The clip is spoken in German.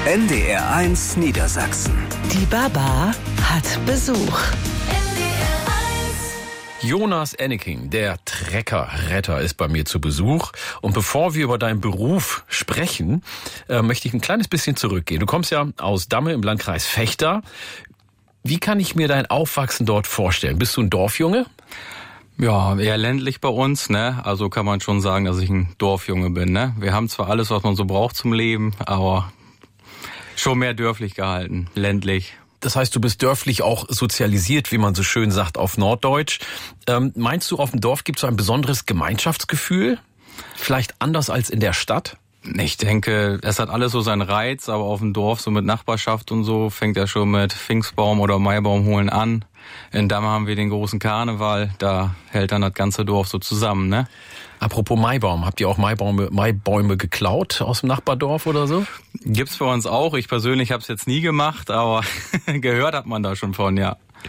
NDR1 Niedersachsen. Die Baba hat Besuch. Jonas Enneking, der Treckerretter, ist bei mir zu Besuch. Und bevor wir über deinen Beruf sprechen, möchte ich ein kleines bisschen zurückgehen. Du kommst ja aus Damme im Landkreis Vechta. Wie kann ich mir dein Aufwachsen dort vorstellen? Bist du ein Dorfjunge? Ja, eher ländlich bei uns, ne? Also kann man schon sagen, dass ich ein Dorfjunge bin, ne? Wir haben zwar alles, was man so braucht zum Leben, aber schon mehr dörflich gehalten, ländlich. Das heißt, du bist dörflich auch sozialisiert, wie man so schön sagt auf Norddeutsch. Meinst du, auf dem Dorf gibt es so ein besonderes Gemeinschaftsgefühl? Vielleicht anders als in der Stadt? Ich denke, es hat alles so seinen Reiz, aber auf dem Dorf so mit Nachbarschaft und so fängt er schon mit Pfingstbaum oder Maibaum holen an. In Damme haben wir den großen Karneval, da hält dann das ganze Dorf so zusammen, ne? Apropos Maibaum, habt ihr auch Maibäume geklaut aus dem Nachbardorf oder so? Gibt's bei uns auch. Ich persönlich habe es jetzt nie gemacht, aber gehört hat man da schon von, ja.